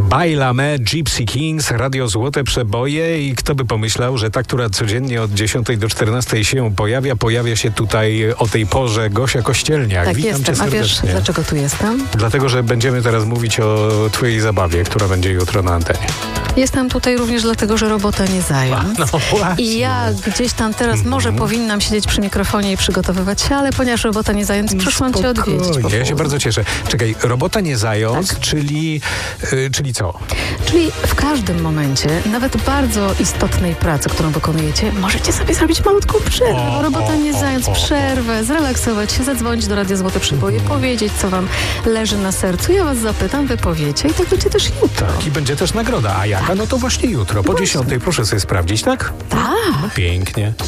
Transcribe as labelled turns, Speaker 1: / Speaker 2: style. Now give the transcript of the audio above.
Speaker 1: Baila Me, Gypsy Kings, Radio Złote Przeboje i kto by pomyślał, że ta, która codziennie od 10 do 14 się pojawia się tutaj o tej porze, Gosia Kościelniak.
Speaker 2: Tak,
Speaker 1: Witam
Speaker 2: jestem.
Speaker 1: cię
Speaker 2: A wiesz,
Speaker 1: serdecznie.
Speaker 2: dlaczego tu jestem?
Speaker 1: Dlatego, że będziemy teraz mówić o twojej zabawie, która będzie jutro na antenie.
Speaker 2: Jestem tutaj również dlatego, że robota nie zając.
Speaker 1: No właśnie.
Speaker 2: I ja gdzieś tam teraz może powinnam siedzieć przy mikrofonie i przygotowywać się, ale ponieważ robota nie zając, przyszłam cię odwiedzić.
Speaker 1: Spokojnie, ja się bardzo cieszę. Czekaj, robota nie zając,
Speaker 2: Tak.
Speaker 1: czyli co?
Speaker 2: Czyli w każdym momencie, nawet bardzo istotnej pracy, którą wykonujecie, możecie sobie zrobić malutką przerwę, bo robota nie zając, przerwę, zrelaksować się, zadzwonić do Radia Złote Przeboje, powiedzieć, co wam leży na sercu. Ja was zapytam, wy powiecie i tak będzie też jutro.
Speaker 1: Tak, i będzie też nagroda. A jaka? No to właśnie jutro, po 10. Proszę sobie sprawdzić, tak?
Speaker 2: Tak.
Speaker 1: Pięknie.